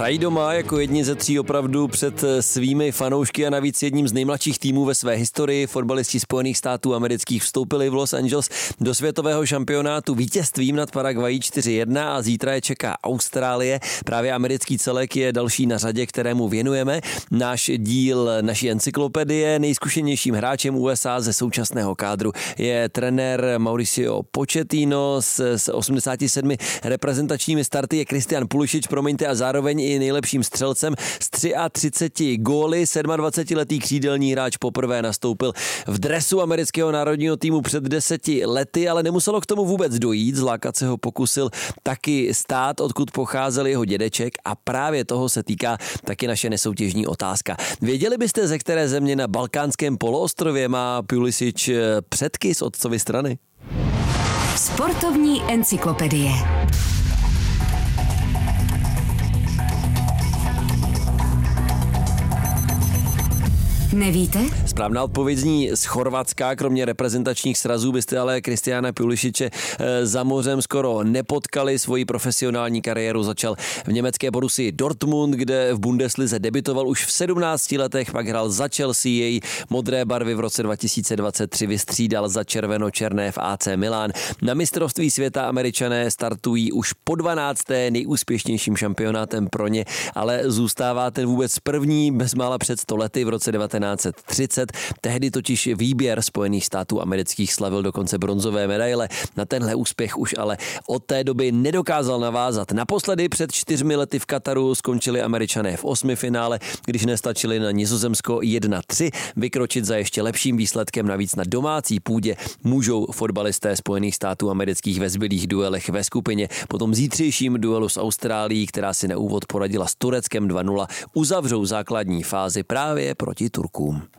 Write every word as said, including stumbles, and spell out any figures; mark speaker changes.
Speaker 1: Hrají doma jako jedni ze tří opravdu před svými fanoušky a navíc jedním z nejmladších týmů ve své historii. Fotbalisti Spojených států amerických vstoupili v Los Angeles do světového šampionátu vítězstvím nad Paraguayí čtyři jedna a zítra je čeká Austrálie. Právě americký celek je další na řadě, kterému věnujeme náš díl naší encyklopedie. Nejzkušenějším hráčem U S A ze současného kádru je trenér Mauricio Pochettino s osmdesáti sedmi reprezentačními starty, je Christian Pulisic, promiňte, a zároveň i nejlepším střelcem s třiatřiceti góly. sedmadvacetiletý křídelní hráč poprvé nastoupil v dresu amerického národního týmu před deseti lety, ale nemuselo k tomu vůbec dojít. Zlákat se ho pokusil taky stát, odkud pocházel jeho dědeček, a právě toho se týká taky naše nesoutěžní otázka. Věděli byste, ze které země na balkánském poloostrově má Pulisic předky z otcovy strany?
Speaker 2: Sportovní encyklopedie. Nevíte?
Speaker 1: Správná odpověď zní z Chorvatska. Kromě reprezentačních srazů byste ale Christiana Pulisiče za mořem skoro nepotkali. Svoji profesionální kariéru začal v německé Borussii Dortmund, kde v Bundeslize debitoval už v sedmnácti letech, pak hrál za Chelsea, její modré barvy v roce dva tisíce dvacet tři vystřídal za červeno-černé v A C Milan. Na mistrovství světa Američané startují už po dvanácté, nejúspěšnějším šampionátem pro ně, ale zůstává ten vůbec první bezmála před sto lety v roce devatenáct set třicet. Tehdy totiž výběr Spojených států amerických slavil dokonce bronzové medaile. Na tenhle úspěch už ale od té doby nedokázal navázat. Naposledy před čtyřmi lety v Kataru skončili Američané v osmi finále, když nestačili na Nizozemsko jedna tři. Vykročit za ještě lepším výsledkem navíc na domácí půdě můžou fotbalisté Spojených států amerických ve zbylých duelech ve skupině. Po tom zítřejším duelu s Austrálií, která si na úvod poradila s Tureckem dva nula, uzavřou základní fázi právě proti Turkům.